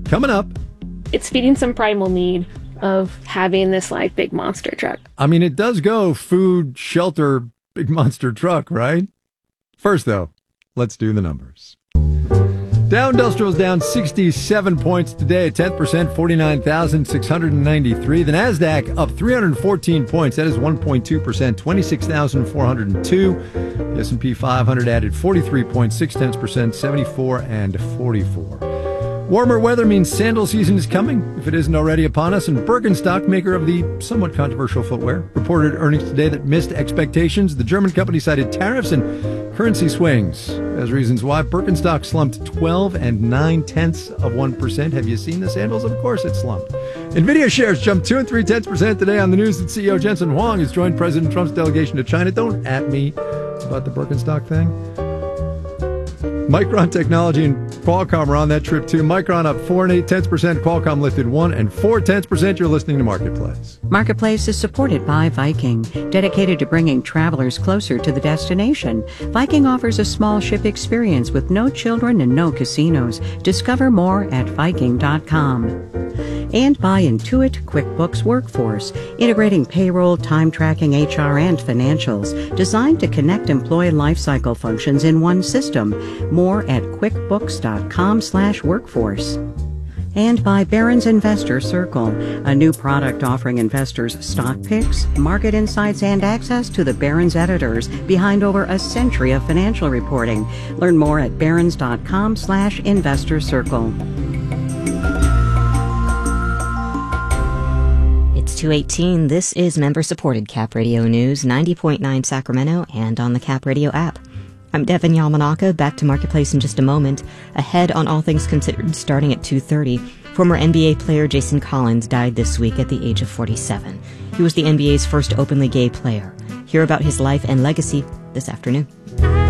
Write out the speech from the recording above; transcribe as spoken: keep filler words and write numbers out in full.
coming up. It's feeding some primal need of having this like big monster truck. I mean, it does go food, shelter, big monster truck, right? First, though, let's do the numbers. Dow Industrial's down sixty-seven points today, at tenth percent, forty-nine thousand six hundred ninety-three. The NASDAQ up three hundred fourteen points. That is one point two percent, twenty-six thousand four hundred two. The S and P five hundred added forty-three point six percent, seventy-four and forty-four. Warmer weather means sandal season is coming, if it isn't already upon us, and Birkenstock, maker of the somewhat controversial footwear, reported earnings today that missed expectations. The German company cited tariffs and currency swings as reasons why. Birkenstock slumped twelve and nine tenths of one percent. Have you seen the sandals? Of course it slumped. NVIDIA shares jumped two and three tenths percent today on the news that C E O Jensen Huang has joined President Trump's delegation to China. Don't at me about the Birkenstock thing. Micron Technology and Qualcomm are on that trip too. Micron up four and eight tenths percent. Qualcomm lifted one and four tenths percent. You're listening to Marketplace. Marketplace is supported by Viking, dedicated to bringing travelers closer to the destination. Viking offers a small ship experience with no children and no casinos. Discover more at Viking dot com. And by Intuit QuickBooks Workforce, integrating payroll, time tracking, H R, and financials, designed to connect employee lifecycle functions in one system. More at QuickBooks dot com slash workforce. And by Barron's Investor Circle, a new product offering investors stock picks, market insights, and access to the Barron's editors behind over a century of financial reporting. Learn more at Barron's dot com slash investor circle. two eighteen, this is member-supported Cap Radio News, ninety point nine Sacramento, and on the Cap Radio app. I'm Devin Yamanaka, back to Marketplace in just a moment. Ahead on All Things Considered, starting at two thirty, former N B A player Jason Collins died this week at the age of forty-seven. He was the N B A's first openly gay player. Hear about his life and legacy this afternoon.